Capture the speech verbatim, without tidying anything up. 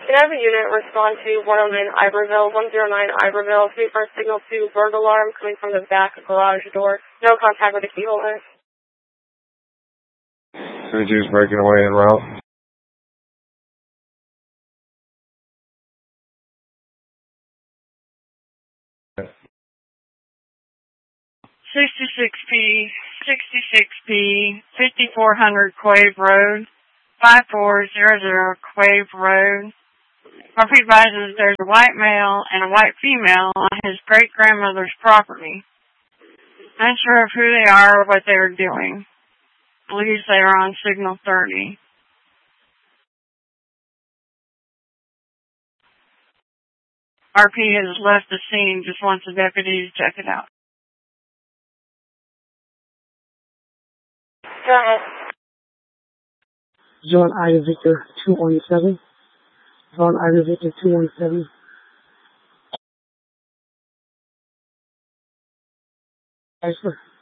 Can I have a unit respond to one oh nine Iberville, one oh nine Iberville, three first signal to bird alarm coming from the back garage door. No contact with the keyhole in. thirty-two's breaking away en route. sixty-six P, sixty-six P, fifty-four hundred Quave Road, five four zero zero Quave Road. R P advises there's a white male and a white female on his great-grandmother's property. Unsure of who they are or what they are doing. Believes they are on signal thirty. R P has left the scene, just wants the deputy to check it out. Go ahead. John Ida Victor two one seven. John Ida Victor two one seven. Yes, sir.